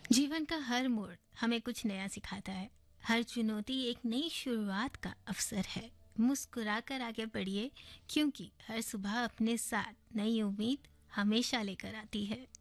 जीवन का हर मोड़ हमें कुछ नया सिखाता है। हर चुनौती एक नई शुरुआत का अवसर है। मुस्कुराकर आगे बढ़िए, क्योंकि हर सुबह अपने साथ नई उम्मीद हमेशा लेकर आती है।